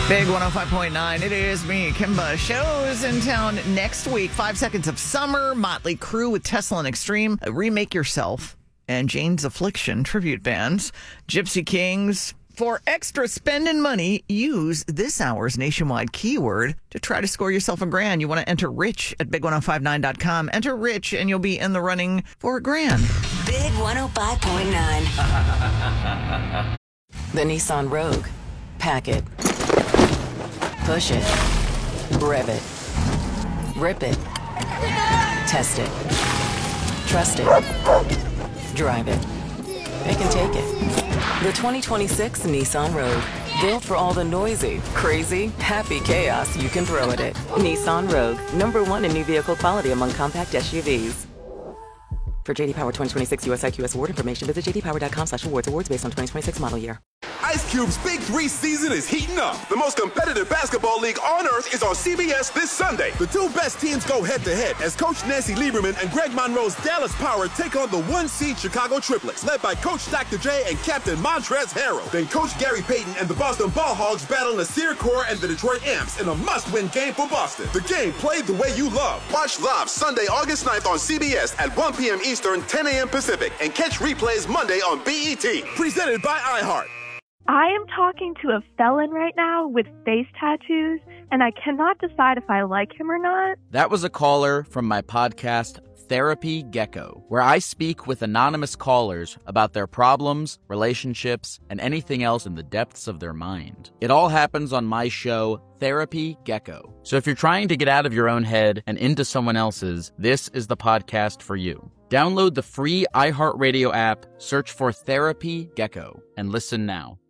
Big 105.9. It is me, Kimba. Shows in town next week. 5 Seconds of Summer, Motley Crue with Tesla and Extreme, Remake Yourself, and Jane's Affliction tribute bands, Gypsy Kings. For extra spending money, use this hour's nationwide keyword to try to score yourself $1,000. You want to enter RICH at big1059.com. Enter RICH and you'll be in the running for $1,000. Big 105.9. The Nissan Rogue. Pack it. Push it. Rev it. Rip it. Test it. Trust it. Drive it. It can take it. The 2026 Nissan Rogue. Built for all the noisy, crazy, happy chaos you can throw at it. Nissan Rogue. #1 in new vehicle quality among compact SUVs. For JD Power 2026 US IQS award information, visit jdpower.com/awards. Awards based on 2026 model year. Ice Cube's Big 3 season is heating up. The most competitive basketball league on earth is on CBS this Sunday. The two best teams go head-to-head as Coach Nancy Lieberman and Greg Monroe's Dallas Power take on the 1-seed Chicago Triplets, led by Coach Dr. J and Captain Montrezl Harrell. Then Coach Gary Payton and the Boston Ball Hogs battle Nasir Kaur and the Detroit Amps in a must-win game for Boston. The game played the way you love. Watch live Sunday, August 9th on CBS at 1 p.m. Eastern, 10 a.m. Pacific, and catch replays Monday on BET. Presented by iHeart. I am talking to a felon right now with face tattoos, and I cannot decide if I like him or not. That was a caller from my podcast, Therapy Gecko, where I speak with anonymous callers about their problems, relationships, and anything else in the depths of their mind. It all happens on my show, Therapy Gecko. So if you're trying to get out of your own head and into someone else's, this is the podcast for you. Download the free iHeartRadio app, search for Therapy Gecko, and listen now.